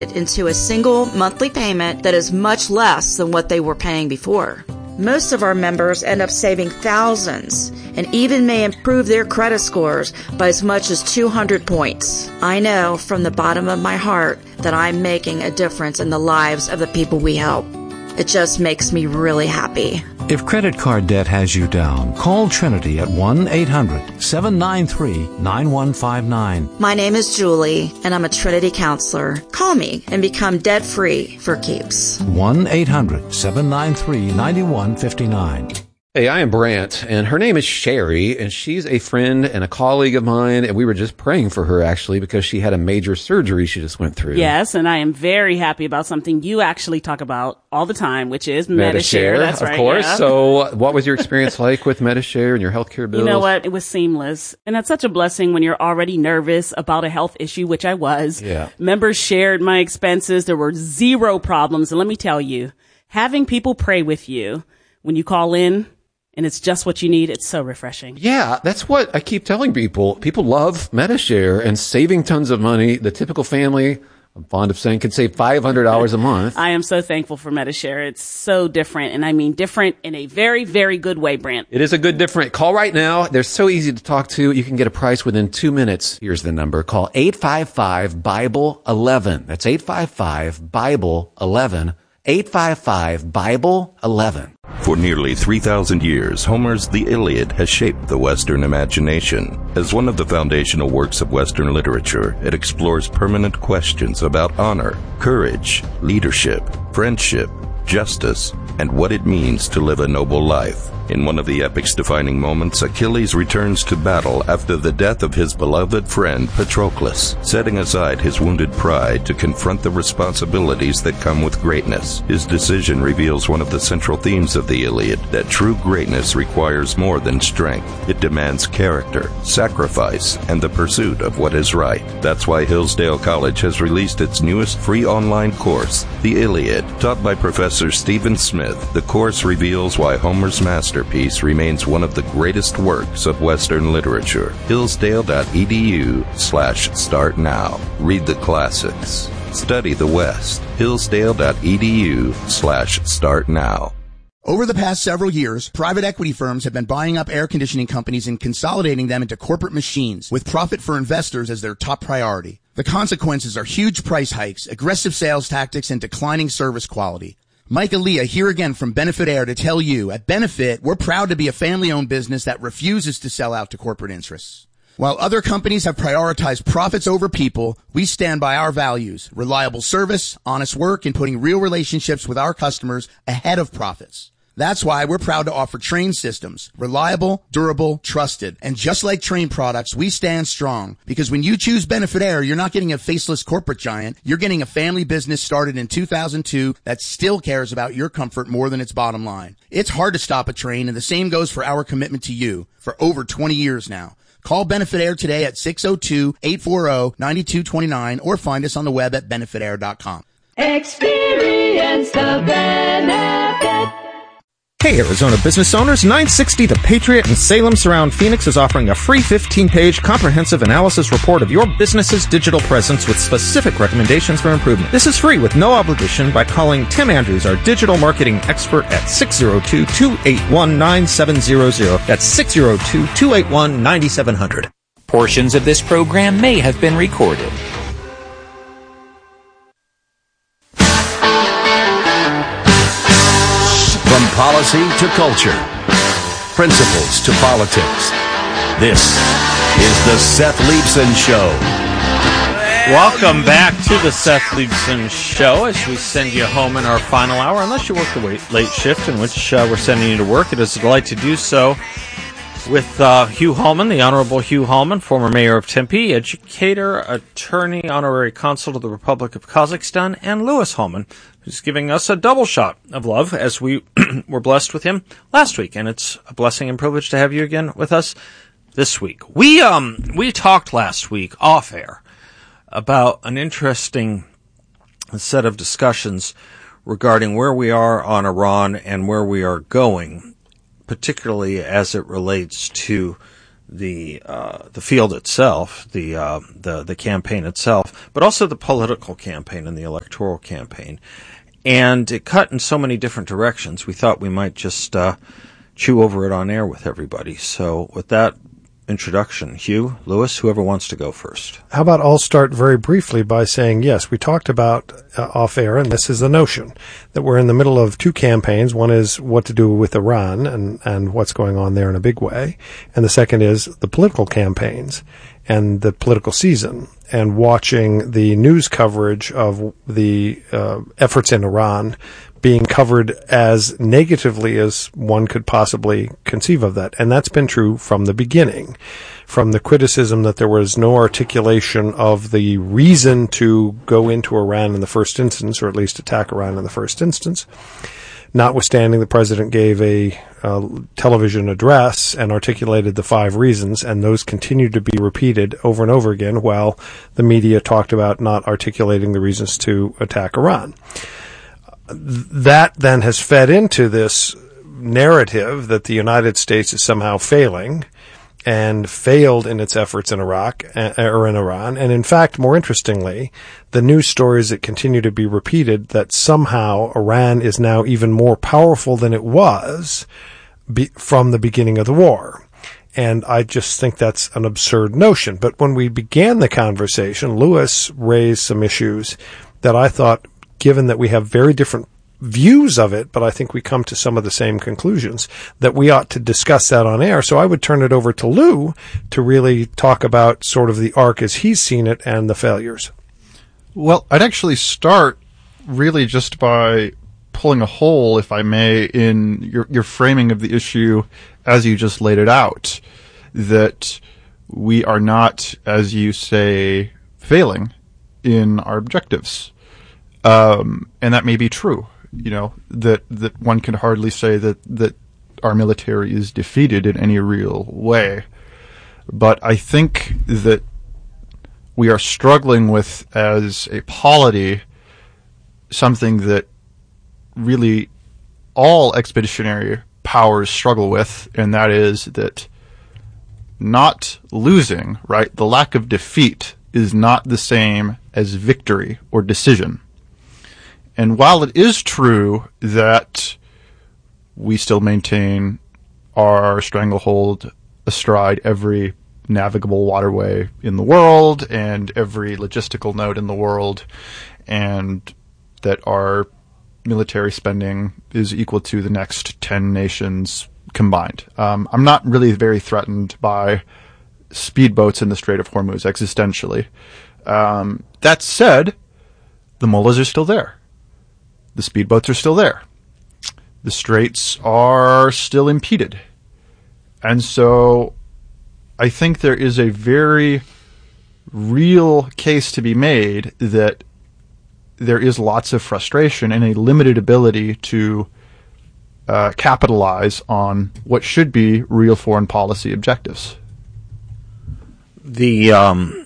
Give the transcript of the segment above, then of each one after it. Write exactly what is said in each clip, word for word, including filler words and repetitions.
into a single monthly payment that is much less than what they were paying before. Most of our members end up saving thousands and even may improve their credit scores by as much as two hundred points. I know from the bottom of my heart that I'm making a difference in the lives of the people we help. It just makes me really happy. If credit card debt has you down, call Trinity at one eight hundred seven nine three nine one five nine. My name is Julie, and I'm a Trinity counselor. Call me and become debt-free for keeps. one eight hundred seven nine three nine one five nine. Hey, I am Brant, and her name is Sherry, and she's a friend and a colleague of mine, and we were just praying for her, actually, because she had a major surgery she just went through. Yes, and I am very happy about something you actually talk about all the time, which is MediShare. MediShare, That's of right, course. yeah. So what was your experience like with MediShare and your healthcare bills? You know what? It was seamless. And that's such a blessing when you're already nervous about a health issue, which I was. Yeah. Members shared my expenses. There were zero problems. And let me tell you, having people pray with you when you call in, and it's just what you need. It's so refreshing. Yeah, that's what I keep telling people. People love MediShare and saving tons of money. The typical family, I'm fond of saying, can save five hundred dollars a month. I am so thankful for MediShare. It's so different. And I mean different in a very, very good way, Brant. It is a good different. Call right now. They're so easy to talk to. You can get a price within two minutes. Here's the number. Call eight five five Bible eleven. That's eight five five Bible eleven. eight five five Bible eleven. For nearly three thousand years, Homer's The Iliad has shaped the Western imagination. As one of the foundational works of Western literature, it explores permanent questions about honor, courage, leadership, friendship, justice, and what it means to live a noble life. In one of the epic's defining moments, Achilles returns to battle after the death of his beloved friend Patroclus, setting aside his wounded pride to confront the responsibilities that come with greatness. His decision reveals one of the central themes of the Iliad, that true greatness requires more than strength. It demands character, sacrifice, and the pursuit of what is right. That's why Hillsdale College has released its newest free online course, The Iliad. Taught by Professor Stephen Smith, the course reveals why Homer's masterpiece remains one of the greatest works of Western literature. Hillsdale.edu slash start now. Read the classics. Study the West. Hillsdale.edu slash start now. Over the past several years, private equity firms have been buying up air conditioning companies and consolidating them into corporate machines, with profit for investors as their top priority. The consequences are huge price hikes, aggressive sales tactics, and declining service quality. Mike Aaliyah here again from Benefit Air to tell you, at Benefit, we're proud to be a family-owned business that refuses to sell out to corporate interests. While other companies have prioritized profits over people, we stand by our values: reliable service, honest work, and putting real relationships with our customers ahead of profits. That's why we're proud to offer Trane systems. Reliable, durable, trusted. And just like Trane products, we stand strong. Because when you choose Benefit Air, you're not getting a faceless corporate giant. You're getting a family business started in two thousand two that still cares about your comfort more than its bottom line. It's hard to stop a Trane, and the same goes for our commitment to you for over twenty years now. Call Benefit Air today at six oh two, eight four zero, nine two two nine or find us on the web at benefit air dot com. Experience the benefit. Hey, Arizona business owners, nine sixty The Patriot in Salem Surround Phoenix is offering a free fifteen-page comprehensive analysis report of your business's digital presence with specific recommendations for improvement. This is free with no obligation by calling Tim Andrews, our digital marketing expert, at six oh two, two eight one, nine seven zero zero. That's six oh two, two eight one, nine seven zero zero. Portions of this program may have been recorded. From policy to culture, principles to politics, this is the Seth Leibsohn Show. Welcome back to the Seth Leibsohn Show as we send you home in our final hour. Unless you work the late shift in which uh, we're sending you to work, it is a delight to do so with uh, Hugh Hallman, the Honorable Hugh Hallman, former mayor of Tempe, educator, attorney, honorary consul to the Republic of Kazakhstan, and Louis Hallman, who's giving us a double shot of love as we were blessed with him last week. And it's a blessing and privilege to have you again with us this week. We, um, we talked last week off air about an interesting set of discussions regarding where we are on Iran and where we are going, particularly as it relates to the uh, the field itself, the uh, the the campaign itself, but also the political campaign and the electoral campaign. And it cut in so many different directions, we thought we might just uh, chew over it on air with everybody. So with that introduction, Hugh, Lewis, whoever wants to go first. How about I'll start very briefly by saying, yes, we talked about uh, off air, and this is the notion that we're in the middle of two campaigns. One is what to do with Iran and, and what's going on there in a big way. And the second is the political campaigns and the political season, and watching the news coverage of the uh, efforts in Iran being covered as negatively as one could possibly conceive of that. And that's been true from the beginning. From the criticism that there was no articulation of the reason to go into Iran in the first instance, or at least attack Iran in the first instance, notwithstanding the president gave a uh, television address and articulated the five reasons, and those continued to be repeated over and over again while the media talked about not articulating the reasons to attack Iran. That then has fed into this narrative that the United States is somehow failing and failed in its efforts in Iraq uh, or in Iran. And in fact, more interestingly, the news stories that continue to be repeated that somehow Iran is now even more powerful than it was be, from the beginning of the war. And I just think that's an absurd notion. But when we began the conversation, Lewis raised some issues that I thought, given that we have very different views of it, but I think we come to some of the same conclusions, that we ought to discuss that on air. So I would turn it over to Lou to really talk about sort of the arc as he's seen it and the failures. Well, I'd actually start really just by pulling a hole, if I may, in your, your framing of the issue as you just laid it out, that we are not, as you say, failing in our objectives. Um, and that may be true, you know, that, that one can hardly say that, that our military is defeated in any real way. But I think that we are struggling with, as a polity, something that really all expeditionary powers struggle with, and that is that not losing, right, the lack of defeat is not the same as victory or decision. And while it is true that we still maintain our stranglehold astride every navigable waterway in the world and every logistical node in the world, and that our military spending is equal to the next ten nations combined. Um, I'm not really very threatened by speedboats in the Strait of Hormuz existentially. Um, that said, the mullahs are still there. The speedboats are still there. The straits are still impeded. And so I think there is a very real case to be made that there is lots of frustration and a limited ability to uh, capitalize on what should be real foreign policy objectives. The um,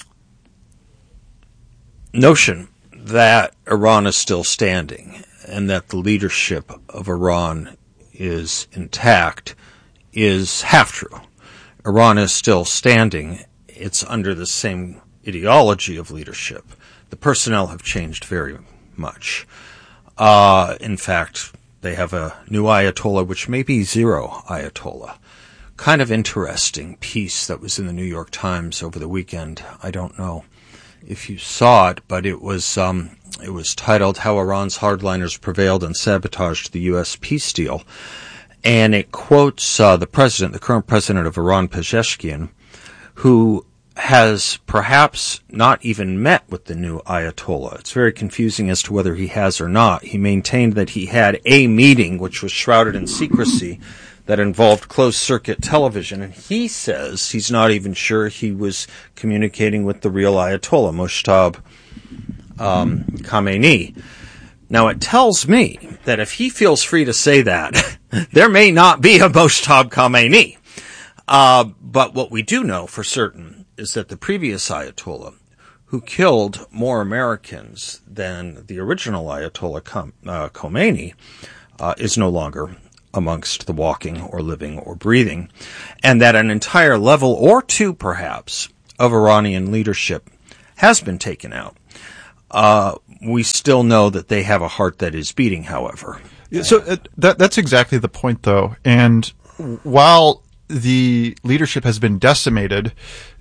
notion that Iran is still standing and that the leadership of Iran is intact is half true. Iran is still standing. It's under the same ideology of leadership. The personnel have changed very much. Uh, in fact, they have a new Ayatollah, which may be zero Ayatollah. Kind of interesting piece that was in the New York Times over the weekend. I don't know if you saw it, but it was um, it was titled "How Iran's Hardliners Prevailed and Sabotaged the U S Peace Deal," and it quotes uh, the president, the current president of Iran, Pezeshkian, who has perhaps not even met with the new Ayatollah. It's very confusing as to whether he has or not. He maintained that he had a meeting which was shrouded in secrecy that involved closed-circuit television, and he says he's not even sure he was communicating with the real Ayatollah, Mojtaba um, Khamenei. Now, it tells me that if he feels free to say that, there may not be a Mojtaba Khamenei. Uh, but what we do know for certain is that the previous Ayatollah, who killed more Americans than the original Ayatollah Khom- uh, Khomeini, uh, is no longer amongst the walking or living or breathing, and that an entire level or two, perhaps, of Iranian leadership has been taken out. Uh, we still know that they have a heart that is beating, however. So uh, that that's exactly the point, though. And while the leadership has been decimated,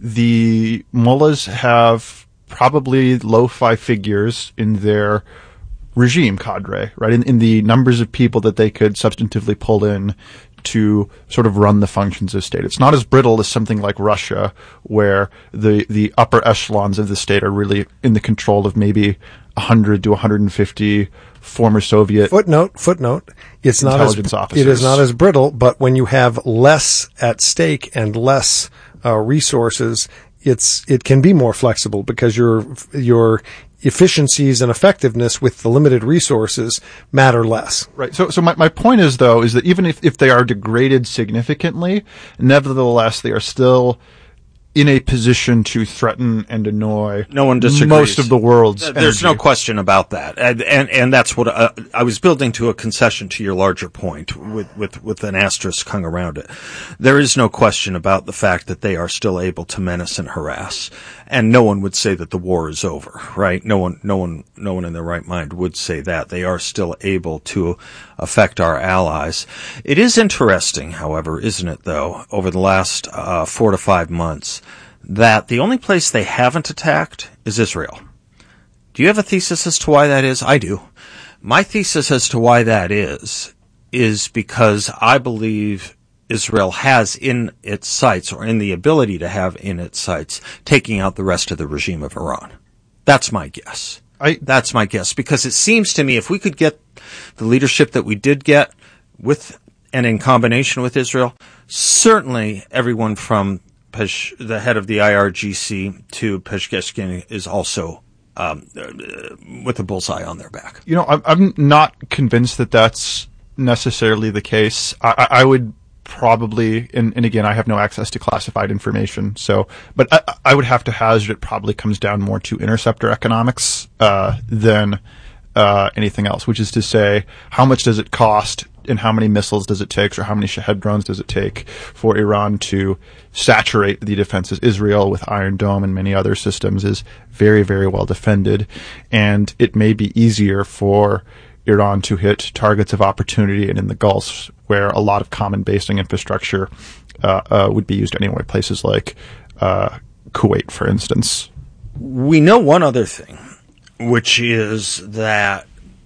the mullahs have probably low five figures in their regime cadre, right? In, in the numbers of people that they could substantively pull in to sort of run the functions of state. It's not as brittle as something like Russia, where the, the upper echelons of the state are really in the control of maybe one hundred to one hundred fifty former Soviet footnote footnote. It's not as officers. It is not as brittle, but when you have less at stake and less uh, resources, it's it can be more flexible because your your efficiencies and effectiveness with the limited resources matter less. Right. So, so my, my point is, though, is that even if, if they are degraded significantly, nevertheless, they are still in a position to threaten and annoy no one disagrees. most of the world's There's energy. No question about that. And, and, and that's what uh, I was building to a concession to your larger point with, with, with an asterisk hung around it. There is no question about the fact that they are still able to menace and harass. And no one would say that the war is over, right? No one, no one, no one in their right mind would say that. They are still able to affect our allies. It is interesting, however, isn't it, though, over the last uh, four to five months, that the only place they haven't attacked is Israel. Do you have a thesis as to why that is? I do. My thesis as to why that is, is because I believe Israel has in its sights, or in the ability to have in its sights, taking out the rest of the regime of Iran. That's my guess. I, That's my guess, because it seems to me if we could get the leadership that we did get with and in combination with Israel, certainly everyone from Pesh, the head of the I R G C to Pezeshkian is also um, with a bullseye on their back. You know, I'm, I'm not convinced that that's necessarily the case. I, I, I would probably, and, and again, I have no access to classified information, so, but I, I would have to hazard it probably comes down more to interceptor economics uh, than uh, anything else, which is to say, how much does it cost and how many missiles does it take, or how many Shahed drones does it take for Iran to saturate the defenses? Israel, with Iron Dome and many other systems, is very, very well defended, and it may be easier for Iran to hit targets of opportunity and in the Gulf, where a lot of common basing infrastructure uh, uh, would be used anyway, places like uh, Kuwait, for instance. We know one other thing, which is that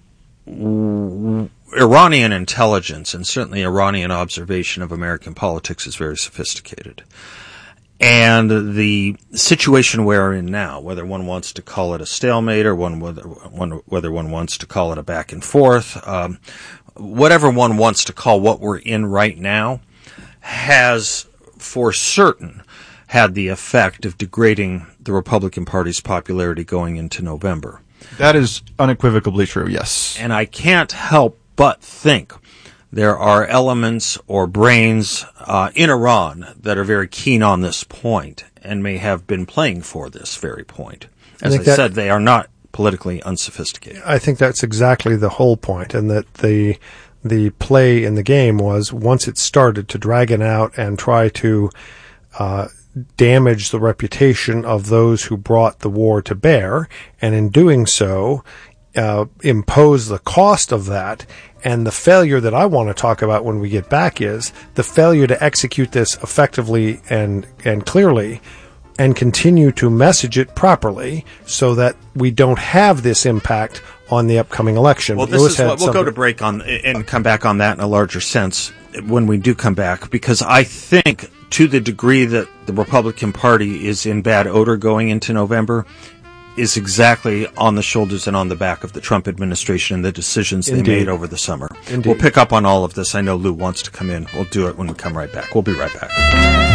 w- Iranian intelligence, and certainly Iranian observation of American politics, is very sophisticated. And the situation we're in now, whether one wants to call it a stalemate or one whether one, whether one wants to call it a back and forth, um, whatever one wants to call what we're in right now, has for certain had the effect of degrading the Republican Party's popularity going into November. That is unequivocally true, yes. And I can't help but think there are elements or brains uh, in Iran that are very keen on this point and may have been playing for this very point. As I, I said, they are not politically unsophisticated. I think that's exactly the whole point, and that the the play in the game was, once it started to drag it out and try to uh, damage the reputation of those who brought the war to bear, and in doing so, uh, impose the cost of that. And the failure that I want to talk about when we get back is the failure to execute this effectively and and clearly, and continue to message it properly so that we don't have this impact on the upcoming election. Well, this Lewis is what we'll something. go to break on and come back on that in a larger sense when we do come back, because I think to the degree that the Republican Party is in bad odor going into November is exactly on the shoulders and on the back of the Trump administration and the decisions Indeed. they made over the summer. Indeed. We'll pick up on all of this. I know Lou wants to come in. We'll do it when we come right back. We'll be right back.